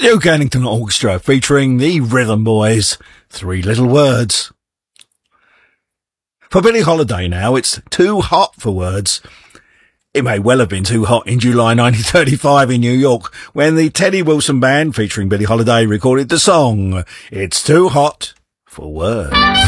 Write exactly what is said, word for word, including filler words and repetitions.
Duke Ellington Orchestra featuring the Rhythm Boys, Three Little Words. For Billie Holiday now, it's too hot for words. It may well have been too hot in July nineteen thirty-five in New York when the Teddy Wilson Band featuring Billie Holiday recorded the song It's Too Hot for Words.